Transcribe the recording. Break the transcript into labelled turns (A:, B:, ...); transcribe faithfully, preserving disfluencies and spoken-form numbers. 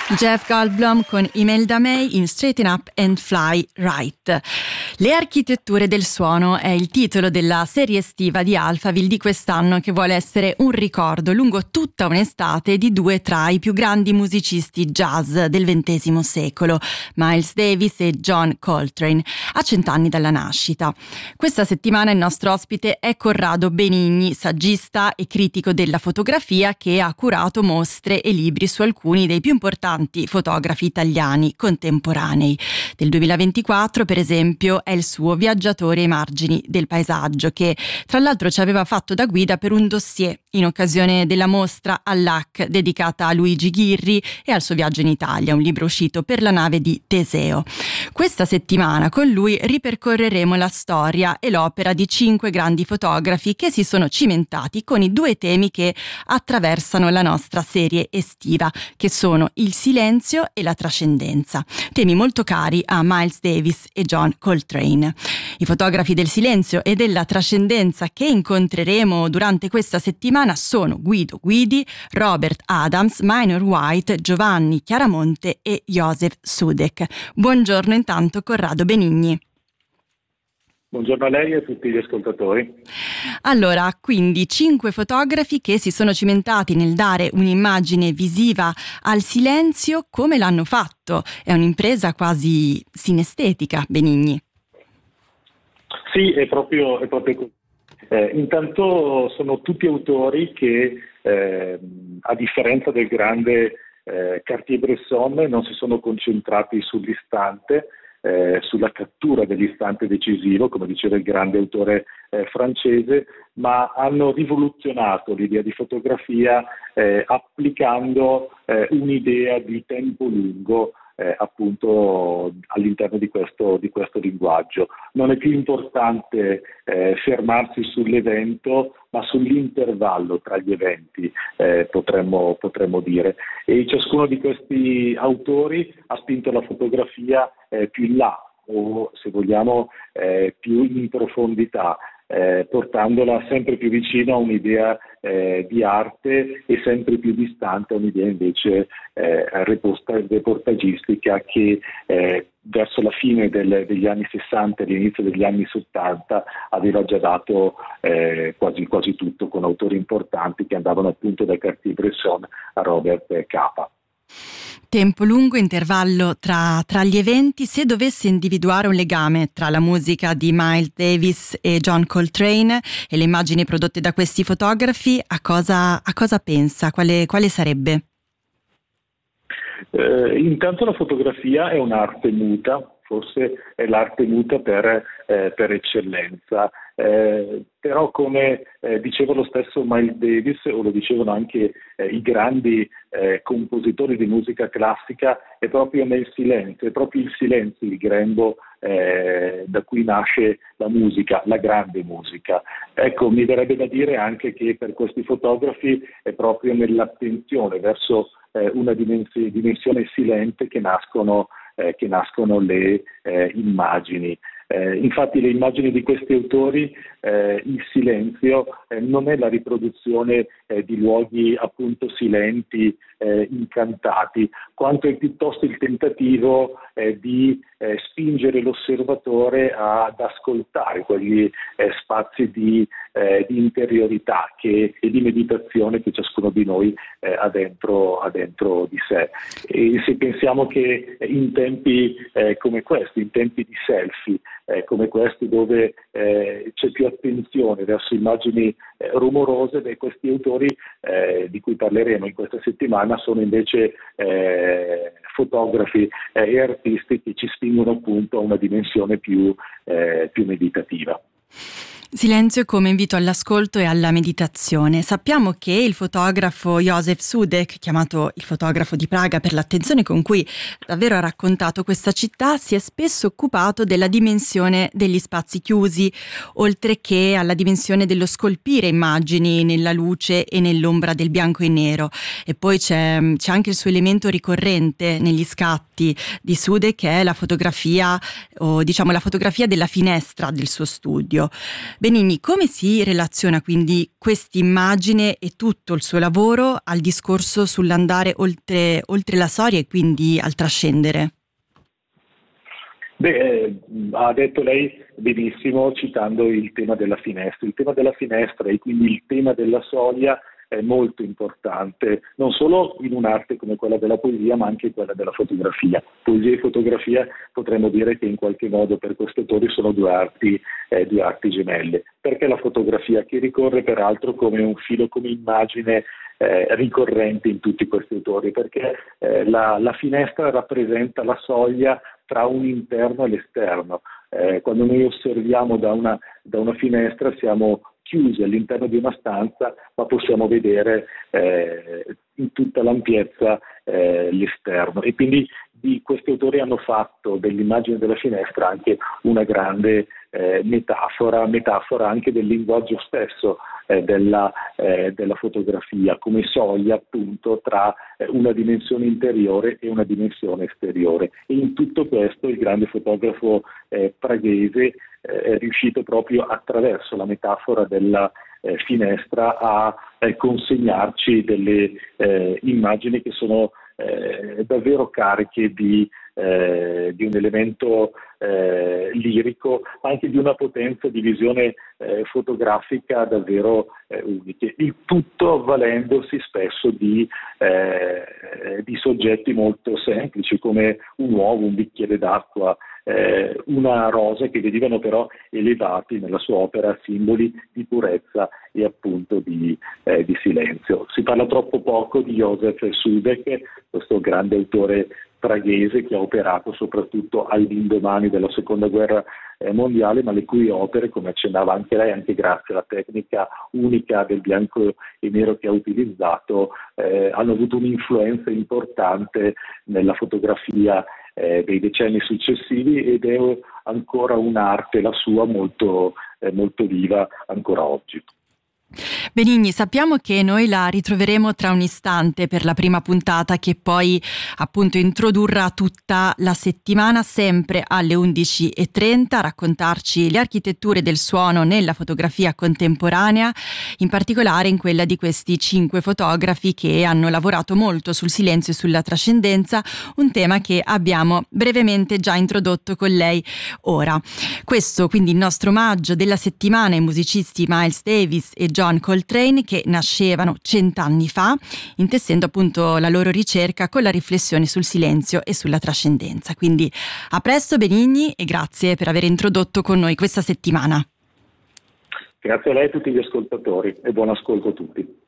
A: Jeff Goldblum con Imelda May in Straighten Up and Fly Right. Le architetture del suono è il titolo della serie estiva di Alphaville di quest'anno, che vuole essere un ricordo lungo tutta un'estate di due tra i più grandi musicisti jazz del ventesimo secolo, Miles Davis e John Coltrane, a cent'anni dalla nascita. Questa settimana il nostro ospite è Corrado Benigni, saggista e critico della fotografia, che ha curato mostre e libri su alcuni dei più importanti fotografi italiani contemporanei. Del duemilaventiquattro, per esempio, è il suo Viaggiatori ai margini del paesaggio, che tra l'altro ci aveva fatto da guida per un dossier in occasione della mostra all'A C dedicata a Luigi Ghirri e al suo viaggio in Italia, un libro uscito per la nave di Teseo. Questa settimana con lui ripercorreremo la storia e l'opera di cinque grandi fotografi che si sono cimentati con i due temi che attraversano la nostra serie estiva, che sono il silenzio e la trascendenza, temi molto cari a Miles Davis e John Coltrane. I fotografi del silenzio e della trascendenza che incontreremo durante questa settimana sono Guido Guidi, Robert Adams, Minor White, Giovanni Chiaramonte e Joseph Sudek. Buongiorno intanto Corrado Benigni.
B: Buongiorno a lei e a tutti gli ascoltatori.
A: Allora, quindi cinque fotografi che si sono cimentati nel dare un'immagine visiva al silenzio. Come l'hanno fatto? È un'impresa quasi sinestetica, Benigni.
B: Sì, è proprio, è proprio così. Eh, intanto sono tutti autori che, eh, a differenza del grande eh, Cartier-Bresson, non si sono concentrati sull'istante, Eh, sulla cattura dell'istante decisivo, come diceva il grande autore eh, francese, ma hanno rivoluzionato l'idea di fotografia eh, applicando eh, un'idea di tempo lungo Eh, appunto all'interno di questo, di questo linguaggio. Non è più importante eh, fermarsi sull'evento, ma sull'intervallo tra gli eventi, eh, potremmo, potremmo dire. E ciascuno di questi autori ha spinto la fotografia eh, più in là, o se vogliamo eh, più in profondità, eh, portandola sempre più vicino a un'idea eh, di arte e sempre più distante a un'idea invece eh, reportagistica che eh, verso la fine del, degli anni sessanta e l'inizio degli anni settanta aveva già dato eh, quasi, quasi tutto, con autori importanti che andavano appunto da Cartier-Bresson a Robert Capa.
A: Tempo lungo, intervallo tra, tra gli eventi. Se dovesse individuare un legame tra la musica di Miles Davis e John Coltrane e le immagini prodotte da questi fotografi, a cosa, a cosa pensa? Quale, quale sarebbe?
B: Eh, intanto la fotografia è un'arte muta, forse è l'arte muta per, eh, per eccellenza, eh, però come eh, diceva lo stesso Miles Davis, o lo dicevano anche eh, i grandi eh, compositori di musica classica, è proprio nel silenzio, è proprio il silenzio il grembo eh, da cui nasce la musica, la grande musica. Ecco, mi verrebbe da dire anche che per questi fotografi è proprio nell'attenzione verso eh, una dimensione, dimensione silente che nascono Eh, che nascono le eh, immagini. Eh, infatti le immagini di questi autori, eh, il silenzio eh, non è la riproduzione eh, di luoghi appunto silenti, eh, incantati, quanto è piuttosto il tentativo eh, di eh, spingere l'osservatore ad ascoltare quegli eh, spazi di, eh, di interiorità che, e di meditazione che ciascuno di noi eh, ha, dentro, ha dentro di sé. E se pensiamo che in tempi eh, come questi, in tempi di selfie, Eh, come questi dove eh, c'è più attenzione verso immagini eh, rumorose, beh, questi autori eh, di cui parleremo in questa settimana sono invece eh, fotografi eh, e artisti che ci spingono appunto a una dimensione più, eh, più meditativa.
A: Silenzio come invito all'ascolto e alla meditazione. Sappiamo che il fotografo Joseph Sudek, chiamato il fotografo di Praga per l'attenzione con cui davvero ha raccontato questa città, si è spesso occupato della dimensione degli spazi chiusi, oltre che alla dimensione dello scolpire immagini nella luce e nell'ombra del bianco e nero. E poi c'è, c'è anche il suo elemento ricorrente negli scatti di Sudek, che è la fotografia, o diciamo la fotografia della finestra del suo studio. Benigni, come si relaziona quindi quest'immagine e tutto il suo lavoro al discorso sull'andare oltre, oltre la storia e quindi al trascendere?
B: Beh, eh, ha detto lei benissimo citando il tema della finestra. Il tema della finestra e quindi il tema della soglia è molto importante, non solo in un'arte come quella della poesia, ma anche quella della fotografia. Poesia e fotografia potremmo dire che in qualche modo per questi autori sono due arti, eh, due arti gemelle. Perché la fotografia, che ricorre peraltro come un filo, come immagine eh, ricorrente in tutti questi autori, perché eh, la, la finestra rappresenta la soglia tra un interno e l'esterno. Eh, quando noi osserviamo da una, da una finestra siamo chiusi all'interno di una stanza, ma possiamo vedere eh, in tutta l'ampiezza eh, l'esterno. E quindi di questi autori hanno fatto dell'immagine della finestra anche una grande eh, metafora, metafora anche del linguaggio stesso eh, della, eh, della fotografia, come soglia appunto tra eh, una dimensione interiore e una dimensione esteriore. E in tutto questo il grande fotografo eh, praghese è riuscito proprio attraverso la metafora della eh, finestra a eh, consegnarci delle eh, immagini che sono eh, davvero cariche di, eh, di un elemento eh, lirico, ma anche di una potenza di visione eh, fotografica davvero eh, uniche. Il tutto avvalendosi spesso di, eh, di soggetti molto semplici come un uovo, un bicchiere d'acqua, Eh, una rosa, che vedevano però elevati nella sua opera simboli di purezza e appunto di, eh, di silenzio. Si parla troppo poco di Josef Sudek, questo grande autore praghese che ha operato soprattutto all'indomani della seconda guerra eh, mondiale, ma le cui opere, come accennava anche lei, anche grazie alla tecnica unica del bianco e nero che ha utilizzato, eh, hanno avuto un'influenza importante nella fotografia Eh, dei decenni successivi, ed è ancora un'arte, la sua, molto, eh, molto viva ancora oggi.
A: Benigni, sappiamo che noi la ritroveremo tra un istante per la prima puntata, che poi appunto introdurrà tutta la settimana sempre alle undici e trenta a raccontarci le architetture del suono nella fotografia contemporanea, in particolare in quella di questi cinque fotografi che hanno lavorato molto sul silenzio e sulla trascendenza, un tema che abbiamo brevemente già introdotto con lei ora. Questo quindi il nostro omaggio della settimana ai musicisti Miles Davis e John Coltrane, che nascevano cent'anni fa, intessendo appunto la loro ricerca con la riflessione sul silenzio e sulla trascendenza. Quindi a presto Benigni, e grazie per aver introdotto con noi questa settimana.
B: Grazie a lei e a tutti gli ascoltatori, e buon ascolto a tutti.